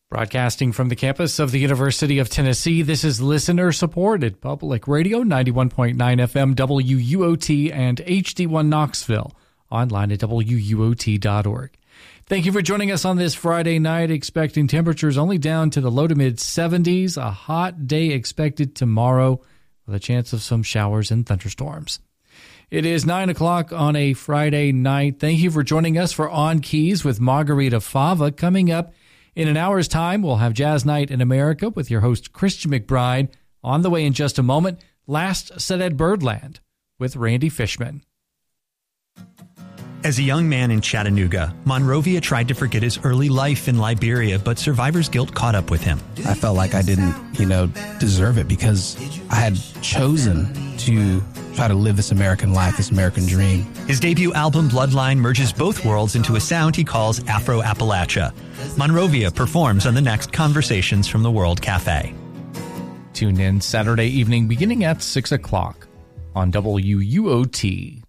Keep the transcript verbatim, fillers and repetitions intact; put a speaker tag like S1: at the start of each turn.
S1: Broadcasting from the campus of the University of Tennessee, this is listener-supported Public Radio, ninety-one point nine F M, W U O T, and H D one Knoxville, online at W U O T dot org. Thank you for joining us on this Friday night, expecting temperatures only down to the low to mid-seventies, a hot day expected tomorrow with a chance of some showers and thunderstorms. It is nine o'clock on a Friday night. Thank you for joining us for On Keys with Margarita Fava. Coming up in an hour's time, we'll have Jazz Night in America with your host, Christian McBride. On the way in just a moment, Last Said at Birdland with Randy Fishman.
S2: As a young man in Chattanooga, Monrovia tried to forget his early life in Liberia, but survivor's guilt caught up with him.
S3: I felt like I didn't, you know, deserve it because I had chosen to try to live this American life, this American dream.
S2: His debut album, Bloodline, merges both worlds into a sound he calls Afro-Appalachia. Monrovia performs on the next Conversations from the World Cafe.
S1: Tune in Saturday evening beginning at six o'clock on W U O T.